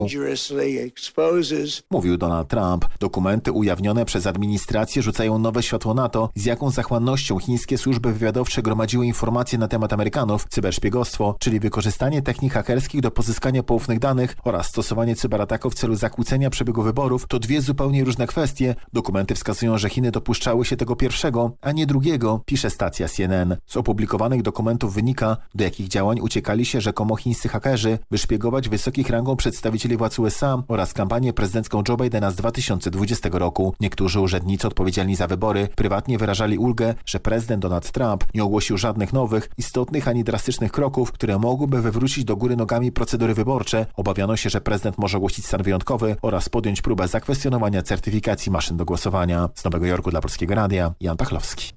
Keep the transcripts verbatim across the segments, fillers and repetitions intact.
Mówił Donald Trump. Dokumenty ujawnione przez administrację rzucają nowe światło na to, z jaką zachłannością chińskie służby wywiadowcze gromadziły informacje na temat Amerykanów, cyberszpiegostwo, czyli wykorzystanie technik hakerskich do pozyskania poufnych danych oraz stosowanie cyberataków w celu zakłócenia przebiegu wyborów, to dwie zupełnie różne kwestie. Dokumenty wskazują, że Chiny dopuszczały się tego pierwszego, a nie drugiego, pisze stacja C N N. Z opublikowanych dokumentów wynika, do jakich działań uciekali się rzekomo chińscy hakerzy, by szpiegować wysokich rangą przedstawicieli władz U S A oraz kampanię prezydencką Joe Bidena z dwa tysiące dwudziestego roku. Niektórzy urzędnicy odpowiedzialni za wybory prywatnie wyrażali ulgę, że prezydent Donald Trump nie ogłosił żadnych nowych, istotnych ani drastycznych kroków, które mogłyby wywrócić do góry nogami procedury wyborcze. Obawiano się, że prezydent może ogłosić stan wyjątkowy oraz podjąć próbę zakwestionowania certyfikacji maszyn do głosowania. Z Nowego Jorku dla Polskiego Radia, Jan Pachlowski.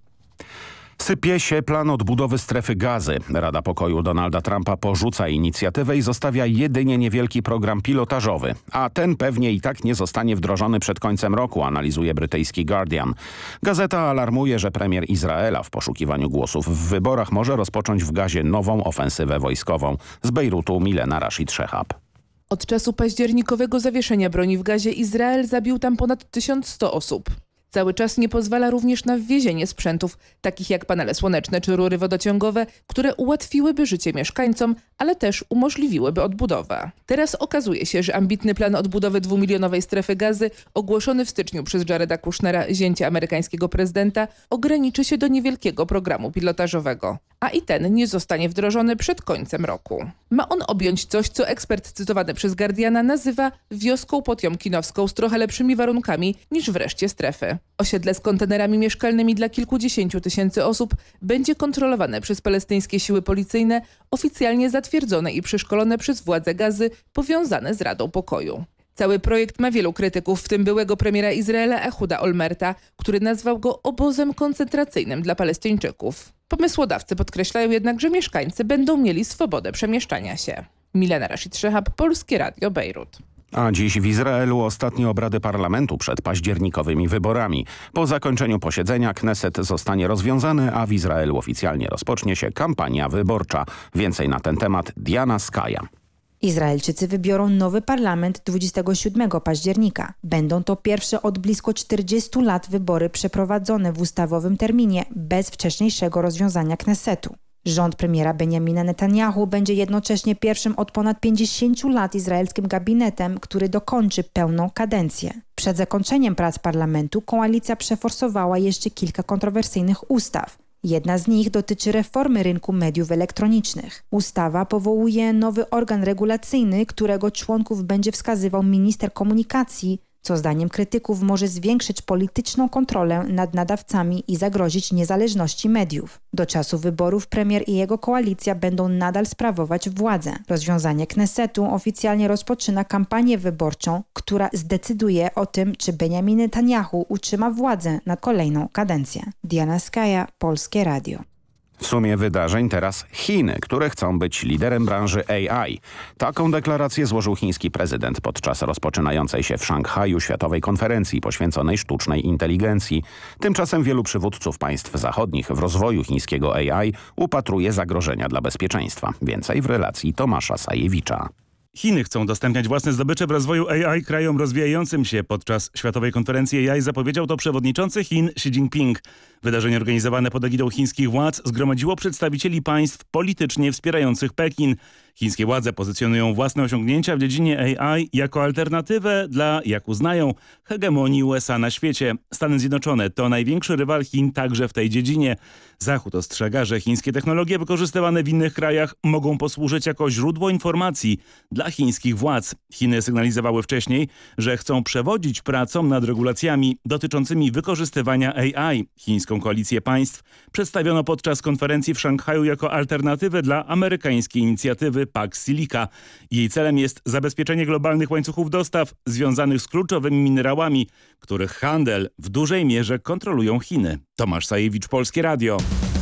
Sypie się plan odbudowy strefy Gazy. Rada Pokoju Donalda Trumpa porzuca inicjatywę i zostawia jedynie niewielki program pilotażowy. A ten pewnie i tak nie zostanie wdrożony przed końcem roku, analizuje brytyjski Guardian. Gazeta alarmuje, że premier Izraela w poszukiwaniu głosów w wyborach może rozpocząć w Gazie nową ofensywę wojskową. Z Bejrutu Milena Rashid Szehab. Od czasu październikowego zawieszenia broni w Gazie Izrael zabił tam ponad tysiąc sto osób. Cały czas nie pozwala również na wwiezienie sprzętów, takich jak panele słoneczne czy rury wodociągowe, które ułatwiłyby życie mieszkańcom, ale też umożliwiłyby odbudowę. Teraz okazuje się, że ambitny plan odbudowy dwumilionowej strefy Gazy, ogłoszony w styczniu przez Jareda Kushnera, zięcia amerykańskiego prezydenta, ograniczy się do niewielkiego programu pilotażowego. A i ten nie zostanie wdrożony przed końcem roku. Ma on objąć coś, co ekspert cytowany przez Guardiana nazywa wioską potiomkinowską z trochę lepszymi warunkami niż w reszcie strefy. Osiedle z kontenerami mieszkalnymi dla kilkudziesięciu tysięcy osób będzie kontrolowane przez palestyńskie siły policyjne, oficjalnie zatwierdzone i przeszkolone przez władze Gazy, powiązane z Radą Pokoju. Cały projekt ma wielu krytyków, w tym byłego premiera Izraela Ehuda Olmerta, który nazwał go obozem koncentracyjnym dla Palestyńczyków. Pomysłodawcy podkreślają jednak, że mieszkańcy będą mieli swobodę przemieszczania się. Milena Rashid Szehab, Polskie Radio, Bejrut. A dziś w Izraelu ostatnie obrady parlamentu przed październikowymi wyborami. Po zakończeniu posiedzenia Kneset zostanie rozwiązany, a w Izraelu oficjalnie rozpocznie się kampania wyborcza. Więcej na ten temat Diana Skaja. Izraelczycy wybiorą nowy parlament dwudziestego siódmego października. Będą to pierwsze od blisko czterdziestu lat wybory przeprowadzone w ustawowym terminie bez wcześniejszego rozwiązania Knesetu. Rząd premiera Benjamina Netanyahu będzie jednocześnie pierwszym od ponad pięćdziesięciu lat izraelskim gabinetem, który dokończy pełną kadencję. Przed zakończeniem prac parlamentu koalicja przeforsowała jeszcze kilka kontrowersyjnych ustaw. Jedna z nich dotyczy reformy rynku mediów elektronicznych. Ustawa powołuje nowy organ regulacyjny, którego członków będzie wskazywał minister komunikacji, co zdaniem krytyków może zwiększyć polityczną kontrolę nad nadawcami i zagrozić niezależności mediów. Do czasu wyborów premier i jego koalicja będą nadal sprawować władzę. Rozwiązanie Knesetu oficjalnie rozpoczyna kampanię wyborczą, która zdecyduje o tym, czy Benjamin Netanyahu utrzyma władzę na kolejną kadencję. Diana Skaja, Polskie Radio. W sumie wydarzeń teraz Chiny, które chcą być liderem branży A I. Taką deklarację złożył chiński prezydent podczas rozpoczynającej się w Szanghaju światowej konferencji poświęconej sztucznej inteligencji. Tymczasem wielu przywódców państw zachodnich w rozwoju chińskiego A I upatruje zagrożenia dla bezpieczeństwa. Więcej w relacji Tomasza Sajewicza. Chiny chcą udostępniać własne zdobycze w rozwoju A I krajom rozwijającym się. Podczas Światowej Konferencji A I zapowiedział to przewodniczący Chin Xi Jinping. Wydarzenie organizowane pod egidą chińskich władz zgromadziło przedstawicieli państw politycznie wspierających Pekin. Chińskie władze pozycjonują własne osiągnięcia w dziedzinie A I jako alternatywę dla, jak uznają, hegemonii U S A na świecie. Stany Zjednoczone to największy rywal Chin także w tej dziedzinie. Zachód ostrzega, że chińskie technologie wykorzystywane w innych krajach mogą posłużyć jako źródło informacji dla chińskich władz. Chiny sygnalizowały wcześniej, że chcą przewodzić pracom nad regulacjami dotyczącymi wykorzystywania A I. Chińską koalicję państw przedstawiono podczas konferencji w Szanghaju jako alternatywę dla amerykańskiej inicjatywy Pax Silica. Jej celem jest zabezpieczenie globalnych łańcuchów dostaw związanych z kluczowymi minerałami, których handel w dużej mierze kontrolują Chiny. Tomasz Sajewicz, Polskie Radio.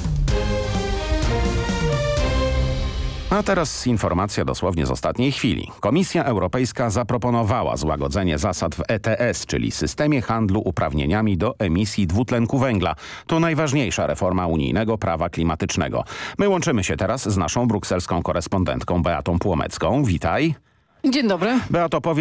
A teraz informacja dosłownie z ostatniej chwili. Komisja Europejska zaproponowała złagodzenie zasad w E T S, czyli systemie handlu uprawnieniami do emisji dwutlenku węgla. To najważniejsza reforma unijnego prawa klimatycznego. My łączymy się teraz z naszą brukselską korespondentką Beatą Płomecką. Witaj. Dzień dobry. Beato, powie